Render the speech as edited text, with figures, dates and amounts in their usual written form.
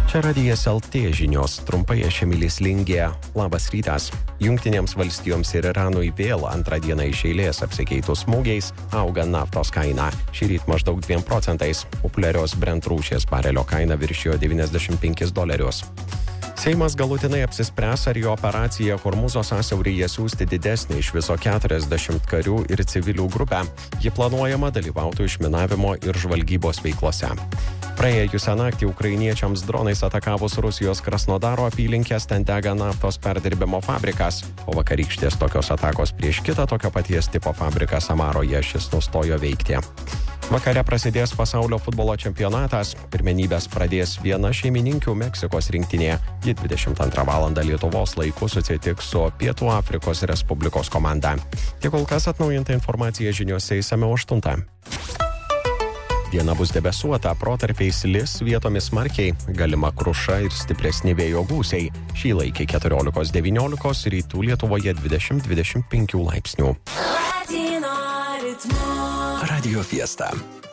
Čia Radijas LT žinios, trumpai aš Emilis Lingė. Labas rytas. Jungtinėms valstijoms ir Iranui vėl antrą dieną iš eilės apsikeitus smūgiais auga naftos kaina. Šįryt maždaug 2%. Populiarios Brent rūšies barelio kaina viršijo $95. Seimas galutinai apsispręs, ar jo operacija Hormūzo sąsiauryje siųsti didesnį iš viso 40 karių ir civilių grupę. Ji planuojama dalyvauti išminavimo ir žvalgybos veiklose. Praėjusią naktį ukrainiečiams dronais atakavus Rusijos Krasnodaro apylinkės, ten dega naftos perdirbimo fabrikas, o vakarykštės tokios atakos prieš kitą tokio paties tipo fabriką Samaroje šis nustojo veikti. Vakare prasidės pasaulio futbolo čempionatas. Pirmenybės pradės viena šeimininkių Meksikos rinktinė. Ji 22 val. Lietuvos laiku susitiks su Pietų Afrikos Respublikos komanda. Tiek kol kas atnaujinta informacija žiniose išsamiau 8. Diena bus debesuota, protarpiais lis, vietomis smarkiai, galima kruša ir stipresni vėjo gūsiai. Šį laikį 14-19, rytų Lietuvoje 20-25 laipsnių. Radio Fiesta.